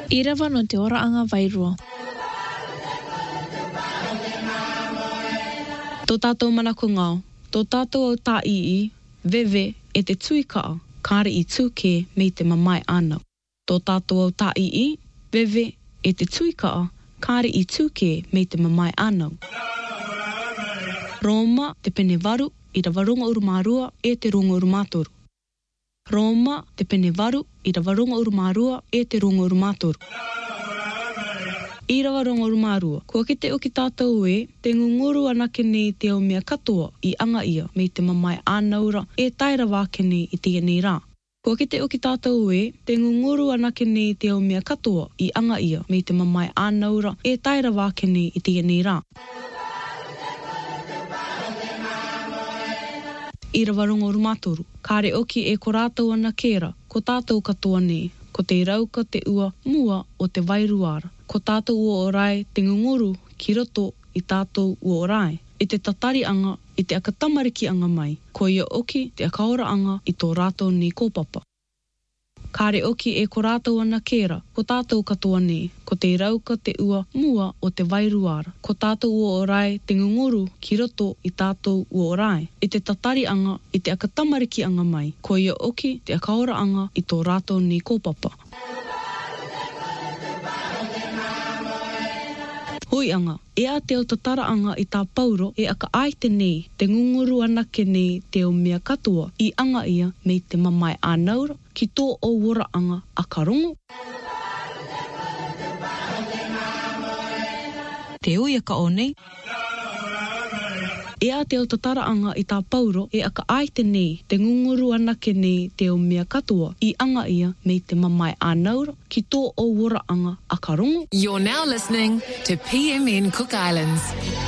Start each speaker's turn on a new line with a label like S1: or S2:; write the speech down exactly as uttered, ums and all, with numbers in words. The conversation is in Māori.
S1: I rawa no te ora anga vairua. Tō tātou manako ngau, tō tātou au tā ii, vewe e te tuikaa, kāre i tūke me te mamai anau. Tō tātou au tā ii, vewe e te tuikaa, kāre i tūke me te mamai anau. Roma te pene varu i ra warunga urumārua e te runga urumātoru. Roma te pene varu i ra warunga urumārua e te runga urumātoru. I ra warunga urumārua, kua kite o ki tātou e, te ngunguru anake nei te o mea katoa i anga ia me te mamai ānaura e taira wākene i te nei rā. Kua kite o ki tātou e, te ngunguru anake nei te o mea katoa i anga ia me te mamai ānaura e taira wākene i te nei rā. I ra warunga urumātoru, kāre oki e ko rātou ana kēra, ko tātou katoa nei, ko te rauka te ua mua o te vairuara. Ko tātou ua o rai te ngunguru ki roto i tātou ua o rai. I te tatari anga, i te akatamariki anga mai, ko ia oki te akaora anga i tō rātou ni kōpapa. Kāre oki e ko rātou ana kēra, ko tātou katoa nei, ko te rauka te ua mua o te vairuara. Ko tātou ua o rai te ngunguru ki roto i tātou ua o rai. I te tatari anga, i te akatamariki anga mai, ko ia oki te akaora anga i tō rātou ni kōpapa. Hoi anga, e a te o tatara anga i tā pauro e aka aite nei te ngunguru anake nei te o mea katoa i anga ia me te mamai ānaura ki tō o wora anga a karongo. Te ui aka o nei. E a te o tatara anga i tā pauro e aka aite nei te ngunguru anake nei te o mea katoa i anga ia me te mamai ānaura ki tō o wora anga a karongo.
S2: You're now listening to P M N Cook Islands.